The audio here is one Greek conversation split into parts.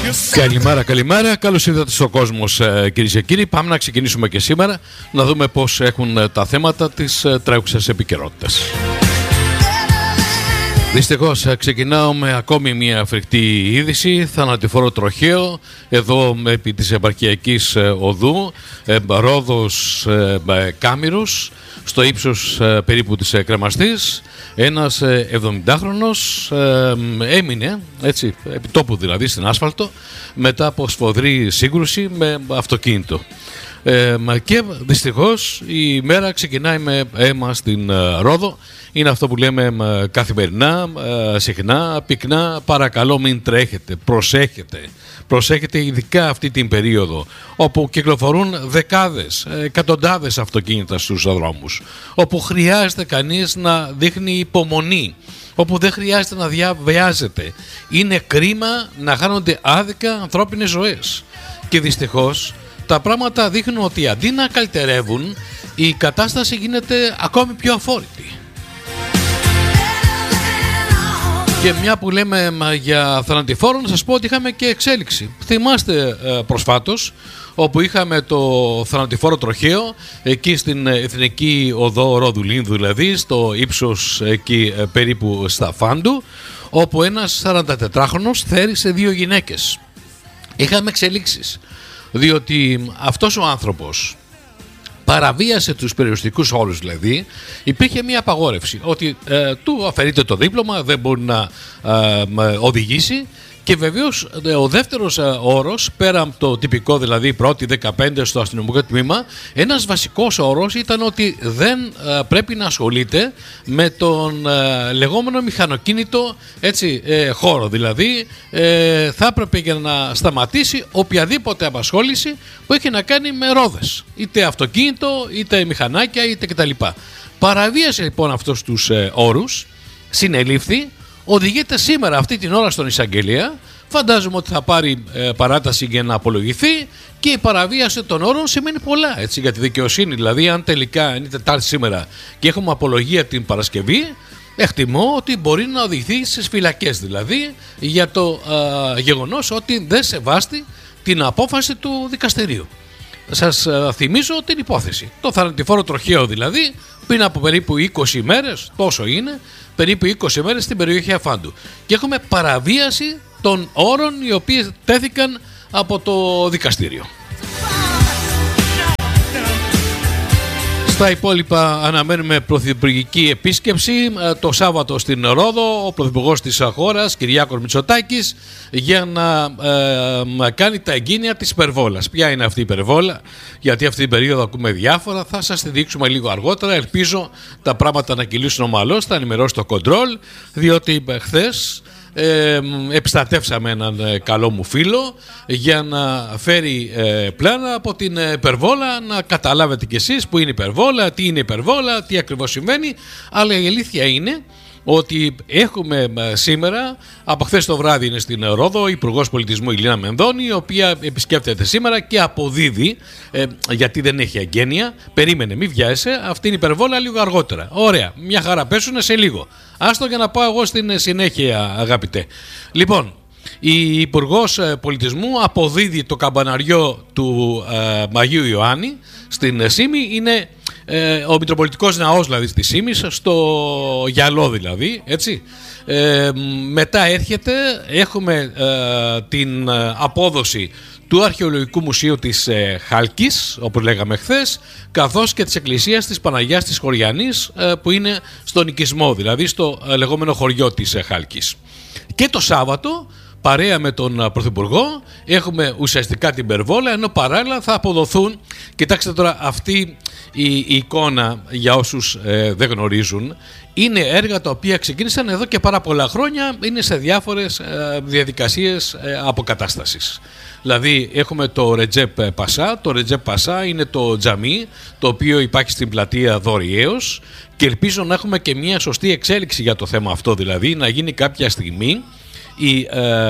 Καλημέρα. Καλώς ήρθατε στο Κόσμος, κυρίες και κύριοι. Πάμε να ξεκινήσουμε και σήμερα να δούμε πώς έχουν τα θέματα της τρέχουσας επικαιρότητας. Δυστυχώς ξεκινάω με ακόμη μια φρικτή είδηση. Θανατηφόρο τροχαίο εδώ επί της επαρχιακής οδού Ρόδος Κάμηρος, στο ύψος περίπου της Κρεμαστής. Ένας 70χρονος έμεινε έτσι, επί τόπου δηλαδή στην άσφαλτο, μετά από σφοδρή σύγκρουση με αυτοκίνητο. Και δυστυχώς η μέρα ξεκινάει με αίμα στην Ρόδο. Είναι αυτό που λέμε καθημερινά, συχνά, πυκνά. Παρακαλώ μην τρέχετε, προσέχετε ειδικά αυτή την περίοδο όπου κυκλοφορούν δεκάδες, εκατοντάδες αυτοκίνητα στους δρόμους, όπου χρειάζεται κανείς να δείχνει υπομονή, όπου δεν χρειάζεται να διαβιάζεται. Είναι κρίμα να χάνονται άδικα ανθρώπινες ζωές. Και δυστυχώς τα πράγματα δείχνουν ότι αντί να καλυτερεύουν, η κατάσταση γίνεται ακόμη πιο αφόρητη. Και μια που λέμε για θανατηφόρο, να σας πω ότι είχαμε και εξέλιξη. Θυμάστε προσφάτως, όπου είχαμε το θανατηφόρο τροχαίο εκεί στην Εθνική Οδό Ρόδου Λίνδου, δηλαδή στο ύψος εκεί περίπου στα Φάντου, όπου ένας 44χρονος θέρισε δύο γυναίκες. Είχαμε εξελίξεις, διότι αυτός ο άνθρωπος παραβίασε τους περιοριστικούς όρους, δηλαδή υπήρχε μια απαγόρευση ότι του αφαιρείται το δίπλωμα, δεν μπορεί να οδηγήσει. Και βεβαίως ο δεύτερος όρος, πέρα από το τυπικό δηλαδή πρώτη 15 στο αστυνομικό τμήμα, ένας βασικός όρος ήταν ότι δεν πρέπει να ασχολείται με τον λεγόμενο μηχανοκίνητο έτσι, χώρο. Δηλαδή θα έπρεπε για να σταματήσει οποιαδήποτε απασχόληση που έχει να κάνει με ρόδες, είτε αυτοκίνητο, είτε μηχανάκια, είτε κτλ. Παραβίασε λοιπόν αυτούς τους όρους, συνελήφθη. Οδηγείται σήμερα αυτή την ώρα στον εισαγγελία. Φαντάζομαι ότι θα πάρει παράταση για να απολογηθεί, και η παραβίαση των όρων σημαίνει πολλά έτσι, για τη δικαιοσύνη. Δηλαδή, αν τελικά είναι Τετάρτη σήμερα και έχουμε απολογία την Παρασκευή, εκτιμώ ότι μπορεί να οδηγηθεί στις φυλακές, δηλαδή για το γεγονός ότι δεν σεβάστη την απόφαση του δικαστηρίου. Σας θυμίζω την υπόθεση. Το θανατηφόρο τροχαίο δηλαδή, πριν από περίπου 20 ημέρες, τόσο είναι, περίπου 20 ημέρες στην περιοχή Αφάντου. Και έχουμε παραβίαση των όρων οι οποίοι τέθηκαν από το δικαστήριο. Στα υπόλοιπα αναμένουμε πρωθυπουργική επίσκεψη το Σάββατο στην Ρόδο, ο πρωθυπουργός της χώρας, Κυριάκος Μητσοτάκης, για να κάνει τα εγγένεια της υπερβόλας. Ποια είναι αυτή η υπερβόλα? Γιατί αυτή την περίοδο ακούμε διάφορα, θα σας τη δείξουμε λίγο αργότερα. Ελπίζω τα πράγματα να κυλήσουν ομαλώς, θα ενημερώσει το κοντρόλ, διότι χθες επιστατεύσαμε έναν καλό μου φίλο για να φέρει πλάνα από την υπερβόλα, να καταλάβετε κι εσείς που είναι υπερβόλα, τι είναι υπερβόλα, τι ακριβώς σημαίνει. Αλλά η αλήθεια είναι ότι έχουμε σήμερα, από χθες το βράδυ είναι στην Ρόδο, η Υπουργός Πολιτισμού Ηλίνα Μενδώνη, η οποία επισκέπτεται σήμερα και αποδίδει, γιατί δεν έχει αγγένεια. Περίμενε, μη βιάζεσαι, αυτή είναι υπερβόλα λίγο αργότερα. Ωραία, μια χαρά, πέσουνε σε λίγο. Άστο για να πάω εγώ στην συνέχεια, αγαπητέ. Λοιπόν, η Υπουργός Πολιτισμού αποδίδει το καμπαναριό του Μαγείου Ιωάννη στην Σύμη. Είναι ο Μητροπολιτικός Ναός δηλαδή στη Σύμη, στο Γυαλό δηλαδή, έτσι. Μετά έχουμε την απόδοση του Αρχαιολογικού Μουσείου της Χάλκης, όπως λέγαμε χθες, καθώς και της Εκκλησίας της Παναγιάς της Χωριανής, που είναι στον οικισμό, δηλαδή στο λεγόμενο χωριό της Χάλκης. Και το Σάββατο, παρέα με τον Πρωθυπουργό, έχουμε ουσιαστικά την υπερβόλα, ενώ παράλληλα θα αποδοθούν. Κοιτάξτε τώρα, αυτή η εικόνα, για όσους δεν γνωρίζουν, είναι έργα τα οποία ξεκίνησαν εδώ και πάρα πολλά χρόνια, είναι σε διάφορες διαδικασίες αποκατάστασης. Δηλαδή έχουμε το Ρετζέπ Πασά. Το Ρετζέπ Πασά είναι το τζαμί, το οποίο υπάρχει στην πλατεία Δωριαίος, και ελπίζω να έχουμε και μια σωστή εξέλιξη για το θέμα αυτό, δηλαδή να γίνει κάποια στιγμή η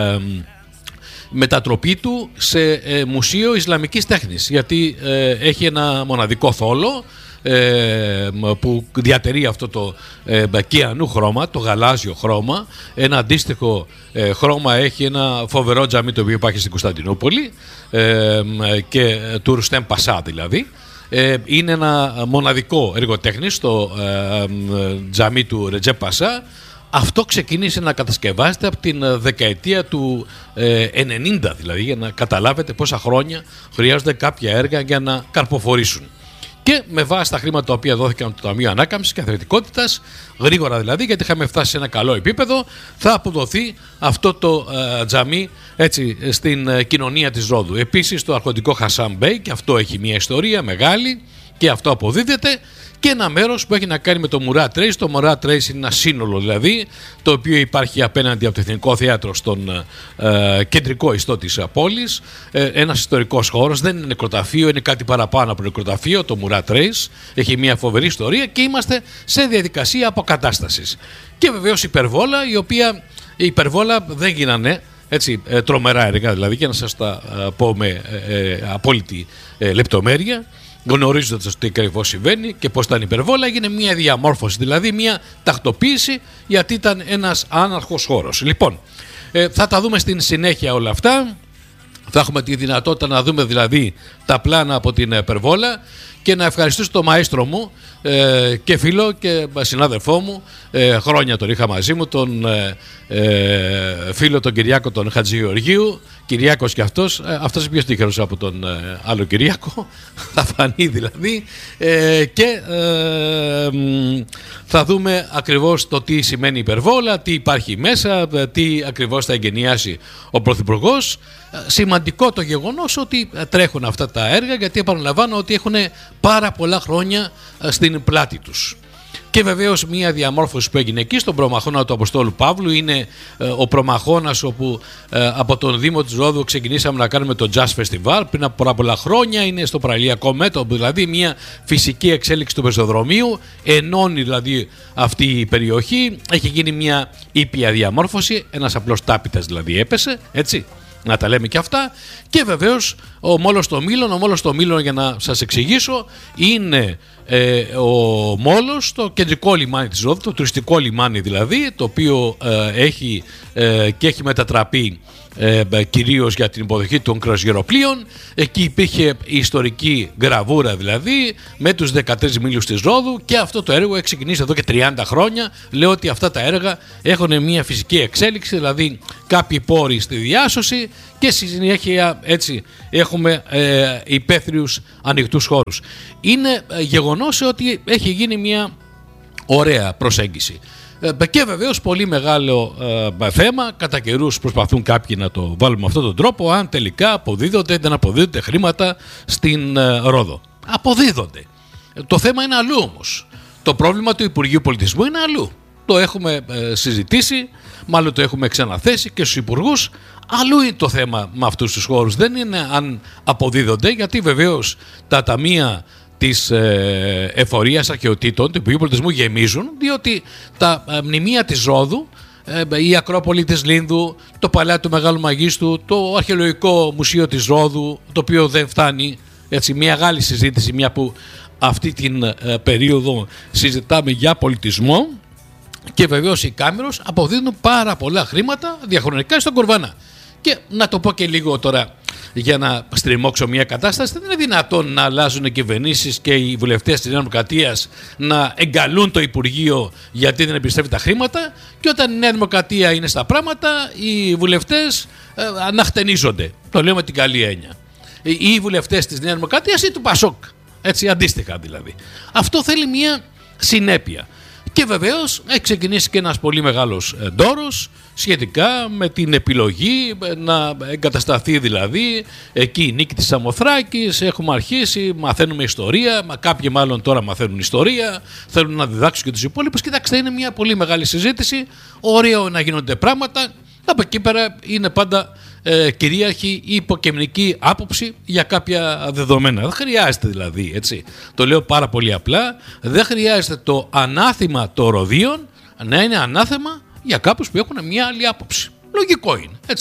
μετατροπή του σε μουσείο Ισλαμικής τέχνης, γιατί έχει ένα μοναδικό θόλο που διατηρεί αυτό το κιανού χρώμα, το γαλάζιο χρώμα. Ένα αντίστοιχο χρώμα έχει ένα φοβερό τζαμί το οποίο υπάρχει στην Κωνσταντινούπολη και του Ρουστέμ Πασά δηλαδή. Είναι ένα μοναδικό εργοτέχνης στο τζαμί του Ρετζέπ Πασά. Αυτό ξεκίνησε να κατασκευάζεται από την δεκαετία του 90 δηλαδή, για να καταλάβετε πόσα χρόνια χρειάζονται κάποια έργα για να καρποφορήσουν. Και με βάση τα χρήματα τα οποία δόθηκαν από το Ταμείο Ανάκαμψης και Αθλητικότητας, γρήγορα δηλαδή, γιατί είχαμε φτάσει σε ένα καλό επίπεδο, θα αποδοθεί αυτό το τζαμί έτσι, στην κοινωνία της Ρόδου. Επίσης το αρχοντικό Χασάν Μπέι, και αυτό έχει μια ιστορία μεγάλη και αυτό αποδίδεται. Και ένα μέρος που έχει να κάνει με το Μουράτ Ρέις. Το Μουράτ Ρέις είναι ένα σύνολο δηλαδή, το οποίο υπάρχει απέναντι από το Εθνικό Θέατρο στον κεντρικό ιστό της πόλης. Ένας ιστορικός χώρος, δεν είναι νεκροταφείο, είναι κάτι παραπάνω από νεκροταφείο. Το Μουράτ Ρέις έχει μια φοβερή ιστορία και είμαστε σε διαδικασία αποκατάστασης. Και βεβαίως η Υπερβόλα, η οποία η Υπερβόλα δεν γίνανε έτσι τρομερά έργα δηλαδή, για να σας τα πω με απόλυτη λεπτομέρεια, γνωρίζοντας τι ακριβώς συμβαίνει και πώς ήταν η Υπερβόλα. Έγινε μια διαμόρφωση, δηλαδή μια τακτοποίηση, γιατί ήταν ένας άναρχος χώρος. Λοιπόν, θα τα δούμε στην συνέχεια όλα αυτά. Θα έχουμε τη δυνατότητα να δούμε δηλαδή τα πλάνα από την Υπερβόλα και να ευχαριστήσω τον μαέστρο μου και φίλο και συνάδελφό μου, χρόνια τον είχα μαζί μου, τον φίλο τον Κυριάκο τον Χατζηγεωργίου. Κυριάκος και αυτός είναι πιο τυχερός από τον άλλο Κυριάκο, θα φανεί δηλαδή, και θα δούμε ακριβώς το τι σημαίνει Υπερβόλα, τι υπάρχει μέσα, τι ακριβώς θα εγκαινιάσει ο Πρωθυπουργός. Σημαντικό το γεγονός ότι τρέχουν αυτά τα έργα, γιατί επαναλαμβάνω ότι έχουν πάρα πολλά χρόνια στην πλάτη τους. Και βεβαίως μια διαμόρφωση που έγινε εκεί στον προμαχώνα του Αποστόλου Παύλου είναι ο προμαχώνας όπου από τον Δήμο της Ρόδου ξεκινήσαμε να κάνουμε το Jazz Festival πριν από πολλά χρόνια. Είναι στο παραλιακό μέτωπο, δηλαδή μια φυσική εξέλιξη του πεζοδρομίου, ενώνει δηλαδή αυτή η περιοχή. Έχει γίνει μια ήπια διαμόρφωση, ένας απλός τάπητας δηλαδή έπεσε, έτσι, να τα λέμε και αυτά. Και βεβαίως ο Μόλος το Μήλον. Ο Μόλος το Μήλον, για να σας εξηγήσω, είναι ο Μόλος, το κεντρικό λιμάνι της Ρόδου, το τουριστικό λιμάνι δηλαδή, το οποίο έχει και έχει μετατραπεί κυρίως για την υποδοχή των κρουαζιεροπλοίων. Εκεί υπήρχε η ιστορική γραβούρα δηλαδή με τους 13 μήλους της Ρόδου, και αυτό το έργο έχει ξεκινήσει εδώ και 30 χρόνια. Λέω ότι αυτά τα έργα έχουν μια φυσική εξέλιξη, δηλαδή κάποιοι πόροι στη διάσωση και στη συνέχεια έτσι έχουμε υπαίθριους ανοιχτούς χώρους. Είναι γεγονός ότι έχει γίνει μια ωραία προσέγγιση. Και βεβαίως πολύ μεγάλο θέμα, κατά καιρούς προσπαθούν κάποιοι να το βάλουν με αυτόν τον τρόπο, αν τελικά αποδίδονται ή δεν αποδίδονται χρήματα στην Ρόδο. Αποδίδονται. Το θέμα είναι αλλού όμως. Το πρόβλημα του Υπουργείου Πολιτισμού είναι αλλού. Το έχουμε συζητήσει, μάλλον το έχουμε ξαναθέσει και στους υπουργούς. Αλλού είναι το θέμα με αυτούς τους χώρους. Δεν είναι αν αποδίδονται, γιατί βεβαίως τα ταμεία της εφορίας αρχαιοτήτων του Υπουργείου Πολιτισμού γεμίζουν, διότι τα μνημεία της Ρόδου, η Ακρόπολη της Λίνδου, το Παλάτι του Μεγάλου Μαγίστου, το Αρχαιολογικό Μουσείο της Ρόδου, το οποίο δεν φτάνει, έτσι, μια μεγάλη συζήτηση, μια που αυτή την περίοδο συζητάμε για πολιτισμό, και βεβαίως οι Κάμερος αποδίδουν πάρα πολλά χρήματα διαχρονικά στον Κορβανά. Και να το πω και λίγο τώρα, για να στριμώξω μια κατάσταση, δεν είναι δυνατόν να αλλάζουν κυβερνήσεις και οι βουλευτές της Νέας Δημοκρατίας να εγκαλούν το Υπουργείο γιατί δεν επιστρέφει τα χρήματα, και όταν η Νέα Δημοκρατία είναι στα πράγματα, οι βουλευτές αναχτενίζονται. Το λέω με την καλή έννοια. Οι βουλευτές της Νέας Δημοκρατίας ή του Πασόκ. Έτσι, αντίστοιχα δηλαδή. Αυτό θέλει μια συνέπεια. Και βεβαίως έχει ξεκινήσει και ένας πολύ μεγάλος ντόρος σχετικά με την επιλογή να εγκατασταθεί δηλαδή εκεί η νίκη της Σαμοθράκης. Έχουμε αρχίσει, μαθαίνουμε ιστορία, κάποιοι μάλλον τώρα μαθαίνουν ιστορία, θέλουν να διδάξουν και τους υπόλοιπους. Κοιτάξτε, είναι μια πολύ μεγάλη συζήτηση, ωραίο να γίνονται πράγματα. Από εκεί πέρα είναι πάντα κυρίαρχη η υποκειμενική άποψη για κάποια δεδομένα. Δεν χρειάζεται δηλαδή, έτσι. Το λέω πάρα πολύ απλά, δεν χρειάζεται το ανάθημα των ροδίων να είναι ανάθεμα για κάποιους που έχουν μια άλλη άποψη. Λογικό είναι, έτσι.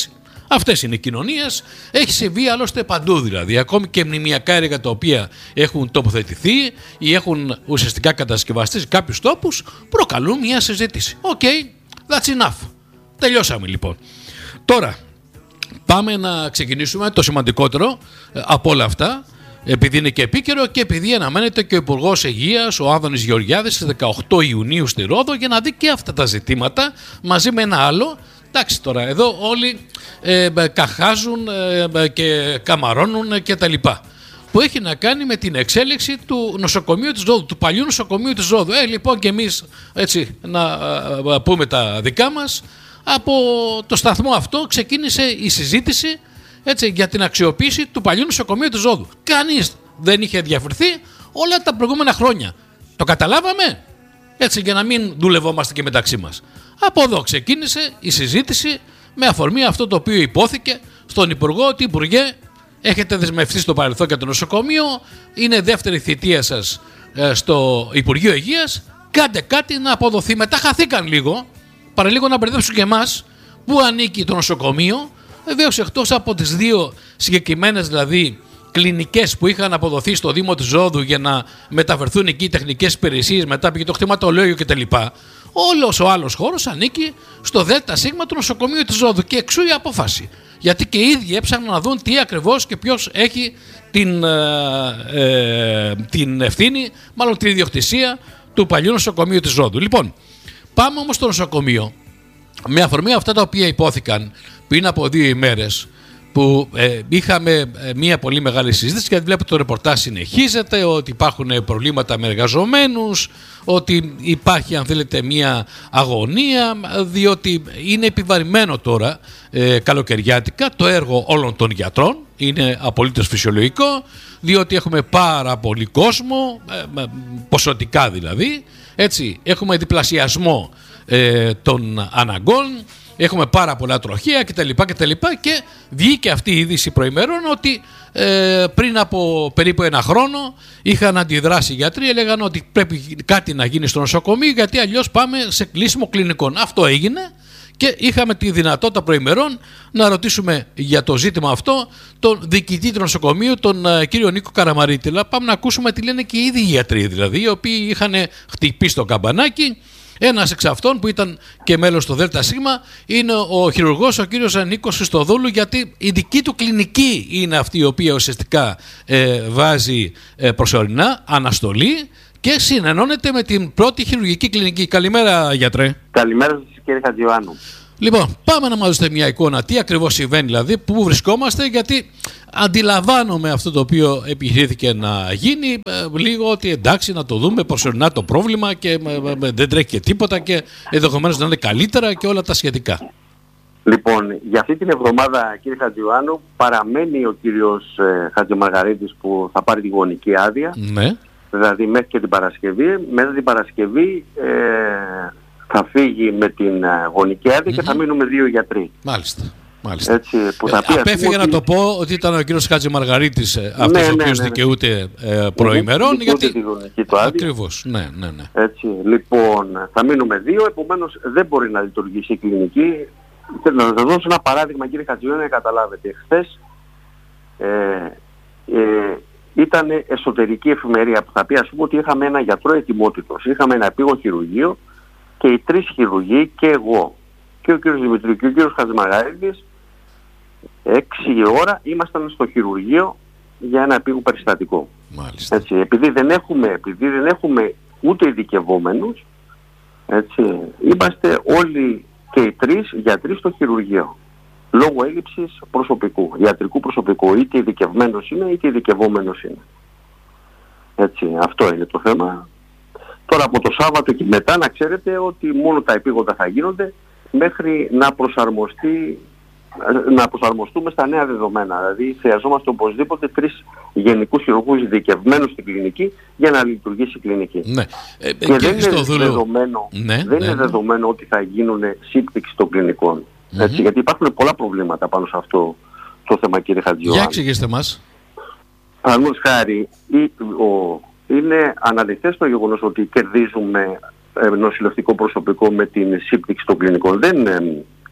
Αυτές είναι οι κοινωνίες. Έχει συμβεί άλλωστε παντού δηλαδή. Ακόμη και μνημιακά έργα τα οποία έχουν τοποθετηθεί ή έχουν ουσιαστικά κατασκευαστεί σε κάποιους τόπους προκαλούν μια συζήτηση. That's enough. Τελειώσαμε λοιπόν. Τώρα πάμε να ξεκινήσουμε το σημαντικότερο από όλα αυτά, επειδή είναι και επίκαιρο και επειδή αναμένεται και ο Υπουργός Υγείας, ο Άδωνης Γεωργιάδης, στις 18 Ιουνίου στη Ρόδο για να δει και αυτά τα ζητήματα μαζί με ένα άλλο. Εντάξει, τώρα εδώ όλοι καχάζουν και καμαρώνουν και τα λοιπά, που έχει να κάνει με την εξέλιξη του νοσοκομείου της Ρόδου, του παλιού νοσοκομείου της Ρόδου. Λοιπόν, και εμείς έτσι να πούμε τα δικά μας. Από το σταθμό αυτό ξεκίνησε η συζήτηση, έτσι, για την αξιοποίηση του παλιού νοσοκομείου της Ρόδου. Κανείς δεν είχε ενδιαφερθεί όλα τα προηγούμενα χρόνια. Το καταλάβαμε, έτσι, για να μην δουλευόμαστε και μεταξύ μας. Από εδώ ξεκίνησε η συζήτηση με αφορμή αυτό το οποίο υπόθηκε στον Υπουργό, ότι Υπουργέ, έχετε δεσμευτεί στο παρελθόν για το νοσοκομείο, είναι δεύτερη θητεία σας στο Υπουργείο Υγείας, κάντε κάτι να αποδοθεί. Μετά χαθήκαν λίγο, παραλίγο να μπερδέψουν και εμάς, πού ανήκει το νοσοκομείο. Βεβαίως, εκτός από τις δύο συγκεκριμένες δηλαδή κλινικές που είχαν αποδοθεί στο Δήμο της Ρόδου για να μεταφερθούν εκεί οι τεχνικές υπηρεσίες, μετά πήγε το κτηματολόγιο κτλ. Όλος ο άλλος χώρος ανήκει στο ΔΣ του νοσοκομείου της Ρόδου και εξού η απόφαση. Γιατί και οι ίδιοι έψαχναν να δουν τι ακριβώς και ποιος έχει την ευθύνη, μάλλον την ιδιοκτησία του παλιού νοσοκομείου της Ρόδου. Λοιπόν, πάμε όμως στο νοσοκομείο με αφορμή αυτά τα οποία υπόθηκαν πριν από 2 ημέρες, που είχαμε μια πολύ μεγάλη συζήτηση, γιατί βλέπετε το ρεπορτάζ συνεχίζεται, ότι υπάρχουν προβλήματα με εργαζομένους, ότι υπάρχει, αν θέλετε, μια αγωνία, διότι είναι επιβαρημένο τώρα καλοκαιριάτικα το έργο όλων των γιατρών. Είναι απολύτως φυσιολογικό, διότι έχουμε πάρα πολύ κόσμο, ποσοτικά δηλαδή, έτσι, έχουμε διπλασιασμό των αναγκών, έχουμε πάρα πολλά τροχαία κτλ. Και βγήκε αυτή η είδηση προημερών ότι πριν από περίπου 1 χρόνο είχαν αντιδράσει οι γιατροί, έλεγαν ότι πρέπει κάτι να γίνει στο νοσοκομείο, γιατί αλλιώς πάμε σε κλείσιμο κλινικών. Αυτό έγινε και είχαμε τη δυνατότητα προημερών να ρωτήσουμε για το ζήτημα αυτό τον διοικητή του νοσοκομείου, τον κύριο Νίκο Καραμαρίτη. Πάμε να ακούσουμε τι λένε και οι ίδιοι γιατροί, δηλαδή, οι οποίοι είχαν χτυπήσει το καμπανάκι. Ένας εξ αυτών που ήταν και μέλος στο ΔΣ είναι ο χειρουργός, ο κύριος Νίκος Χριστοδούλου, γιατί η δική του κλινική είναι αυτή η οποία ουσιαστικά βάζει προσωρινά αναστολή και συνενώνεται με την πρώτη χειρουργική κλινική. Καλημέρα, γιατρέ. Καλημέρα σας, κύριε Χατζιωάννου. Λοιπόν, πάμε να μας δώσετε μια εικόνα τι ακριβώς συμβαίνει, δηλαδή πού βρισκόμαστε, γιατί αντιλαμβάνομαι αυτό το οποίο επιχειρήθηκε να γίνει, λίγο ότι εντάξει να το δούμε προσωρινά το πρόβλημα και δεν τρέχει και τίποτα και ενδεχομένως να είναι καλύτερα και όλα τα σχετικά. Λοιπόν, για αυτή την εβδομάδα, κύριε Χατζιωάννου, παραμένει ο κύριος Χατζημαργαρίτης που θα πάρει τη γονική άδεια, ναι. Δηλαδή μέχρι και την Παρασκευή. Μετά την Παρασκευή θα φύγει με την γονική άδεια και θα μείνουμε 2 γιατροί. Μάλιστα. Έτσι, που θα πει, απέφυγε να το πω ότι ήταν ο κύριος Χατζημαργαρίτης αυτός ο οποίος δικαιούται προημερών, γιατί ακριβώς, ναι. Έτσι, λοιπόν, θα μείνουμε 2, επομένως δεν μπορεί να λειτουργήσει η κλινική. Θέλω να σας δώσω ένα παράδειγμα, κύριε Χατζιωάννου, να καταλάβετε. Χθες ήταν εσωτερική εφημερία που θα πει, ας πούμε, ότι είχαμε ένα γιατρό ετοιμότητος, είχαμε ένα επίγον χειρουργείο και οι 3 χειρουργοί και εγώ και ο κύριος Δημητρίου και ο κύριος Χατζημαργαρίτης 6 η ώρα ήμασταν στο χειρουργείο για ένα επίγον περιστατικό. Μάλιστα. Έτσι, επειδή δεν έχουμε ούτε ειδικευόμενους, έτσι, είμαστε όλοι και οι 3 γιατροί στο χειρουργείο. Λόγω έλλειψης προσωπικού, ιατρικού προσωπικού, είτε ειδικευμένος είναι είτε ειδικευόμενος είναι. Έτσι, αυτό είναι το θέμα. Τώρα από το Σάββατο και μετά να ξέρετε ότι μόνο τα επίγοντα θα γίνονται μέχρι να προσαρμοστούμε στα νέα δεδομένα. Δηλαδή χρειαζόμαστε οπωσδήποτε 3 γενικούς χειρουργούς ειδικευμένους στην κλινική για να λειτουργήσει η κλινική. Ναι. Και δεν είναι δεδομένο ότι θα γίνουν σύμπτυξη των κλινικών. Έτσι, γιατί υπάρχουν πολλά προβλήματα πάνω σε αυτό το θέμα, κύριε Χατζιωάννου. Για εξηγήστε μας. Παραδείγματος χάρη, είναι αναλυθές το γεγονός ότι κερδίζουμε νοσηλευτικό προσωπικό με την σύμπτυξη των κλινικών. Δεν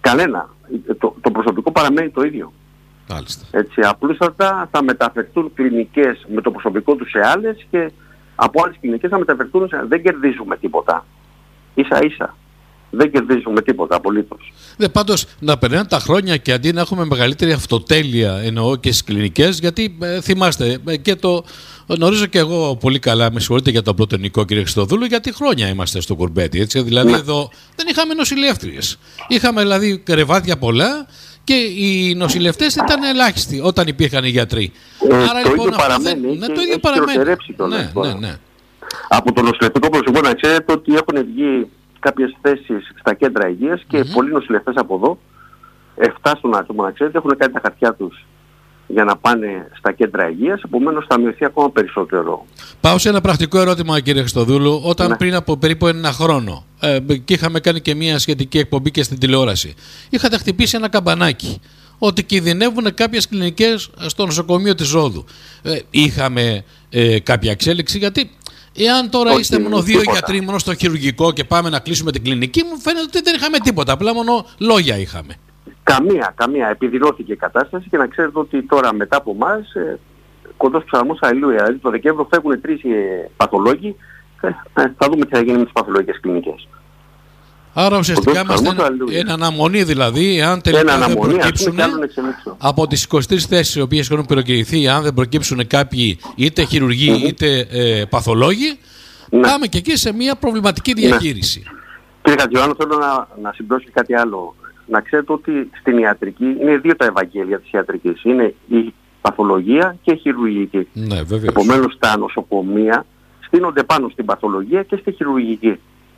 Κανένα. Το προσωπικό παραμένει το ίδιο. Μάλιστα. Έτσι, απλούστατα θα μεταφερθούν κλινικές με το προσωπικό τους σε άλλες και από άλλες κλινικές θα μεταφερθούν δεν κερδίζουμε τίποτα. Ίσα-ίσα. Δεν κερδίζουμε τίποτα απολύτως. Πάντως να περνάνε τα χρόνια και αντί να έχουμε μεγαλύτερη αυτοτέλεια, εννοώ και στις κλινικές, γιατί θυμάστε και το γνωρίζω και εγώ πολύ καλά, με συγχωρείτε για το πρωτονικό κύριε Χριστοδούλου, γιατί χρόνια είμαστε στο Κουρμπέτι. Έτσι, δηλαδή εδώ δεν είχαμε νοσηλεύτριες. Είχαμε δηλαδή κρεβάτια πολλά και οι νοσηλευτές ήταν ελάχιστοι όταν υπήρχαν οι γιατροί. Άρα το λοιπόν ίδιο παραμένει. Το ίδιο παραμένει. Ναι. Από το νοσηλευτικό προσωπικό να ξέρετε ότι έχουν βγει κάποιες θέσεις στα κέντρα υγείας και πολλοί νοσηλευτές από εδώ, 7 στον άτομο να ξέρετε, έχουν κάνει τα χαρτιά τους για να πάνε στα κέντρα υγείας, επομένως θα μειωθεί ακόμα περισσότερο. Πάω σε ένα πρακτικό ερώτημα κύριε Χριστοδούλου. Όταν πριν από περίπου ένα χρόνο και είχαμε κάνει και μια σχετική εκπομπή και στην τηλεόραση, είχατε χτυπήσει ένα καμπανάκι ότι κινδυνεύουν κάποιες κλινικές στο νοσοκομείο της Ρόδου. Είχαμε κάποια εξέλιξη, γιατί εάν τώρα είστε μόνο 2 γιατροί μόνο στο χειρουργικό και πάμε να κλείσουμε την κλινική, μου φαίνεται ότι δεν είχαμε τίποτα, απλά μόνο λόγια είχαμε. Καμία. Επιδεινώθηκε η κατάσταση και να ξέρετε ότι τώρα μετά από εμάς, κοντός ψαλμός αλληλούια, δηλαδή το Δεκέμβριο φεύγουν 3 παθολόγοι, θα δούμε τι θα γίνει με τις παθολογικές κλινικές. Άρα ουσιαστικά είμαστε εν αναμονή, δηλαδή, εάν τελικά δεν προκύψουν από τις 23 θέσεις οι οποίες έχουν προκριθεί, αν δεν προκύψουν κάποιοι είτε χειρουργοί είτε παθολόγοι, πάμε και εκεί σε μια προβληματική διαχείριση. Κύριε Χατζιωάννου, θέλω να συμπληρώσω κάτι άλλο. Να ξέρετε ότι στην ιατρική είναι 2 τα Ευαγγέλια της ιατρικής. Είναι η παθολογία και η χειρουργική. Ναι, επομένως τα νοσοκομεία στείνονται πάνω στην παθολογία και στη χειρουργική.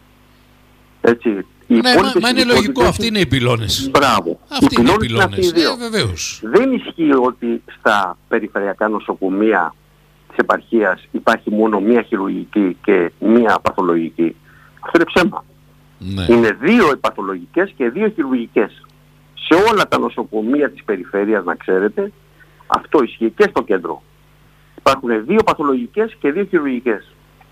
Έτσι, μα είναι λογικό, αυτοί είναι οι πυλώνες. Μπράβο. Αυτοί είναι οι πυλώνες. Δεν ισχύει ότι στα περιφερειακά νοσοκομεία της επαρχίας υπάρχει μόνο μία χειρουργική και μία παθολογική. Αυτό είναι ψέμα. Ναι. Είναι 2 παθολογικές και 2 χειρουργικές. Σε όλα τα νοσοκομεία της περιφέρειας, να ξέρετε, αυτό ισχύει και στο κέντρο. Υπάρχουν 2 παθολογικές και 2 χειρουργικές.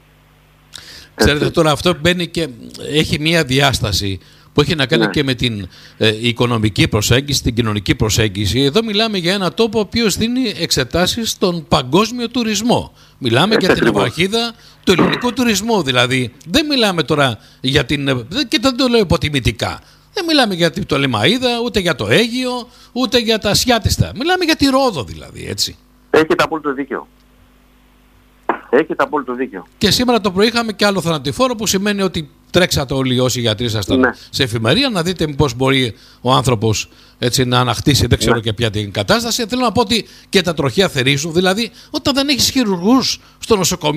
Ξέρετε, τώρα αυτό μπαίνει και έχει μία διάσταση που έχει να κάνει και με την οικονομική προσέγγιση, την κοινωνική προσέγγιση. Εδώ μιλάμε για ένα τόπο ο οποίος δίνει εξετάσεις στον παγκόσμιο τουρισμό. Μιλάμε για την ευαρχίδα του ελληνικού τουρισμού. Δηλαδή δεν μιλάμε τώρα για την... και δεν το λέω υποτιμητικά. Δεν μιλάμε για την Πτολεμαΐδα, ούτε για το Αίγυο, ούτε για τα Ασιάτιστα. Μιλάμε για τη Ρόδο δηλαδή, έτσι. Έχετε απόλυτο δίκιο. Έχετε απόλυτο δίκιο. Και σήμερα το πρωί είχαμε και άλλο θανατηφόρο, που σημαίνει ότι τρέξατε όλοι όσοι γιατροί ήσασταν σε εφημερία να δείτε πώς μπορεί ο άνθρωπος έτσι να αναχτίσει, δεν ξέρω και ποια την κατάσταση. Θέλω να πω ότι και τα τροχαία θερίζουν, δηλαδή όταν δεν έχεις χειρουργούς στο νοσοκομείο.